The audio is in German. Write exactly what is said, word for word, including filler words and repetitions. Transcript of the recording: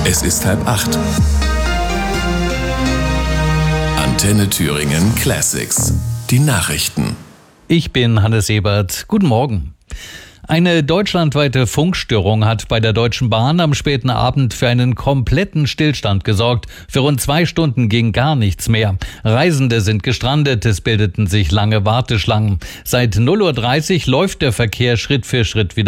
Es ist halb acht. Antenne Thüringen Classics. Die Nachrichten. Ich bin Hannes Ebert. Guten Morgen. Eine deutschlandweite Funkstörung hat bei der Deutschen Bahn am späten Abend für einen kompletten Stillstand gesorgt. Für rund zwei Stunden ging gar nichts mehr. Reisende sind gestrandet, es bildeten sich lange Warteschlangen. Seit null Uhr dreißig läuft der Verkehr Schritt für Schritt wieder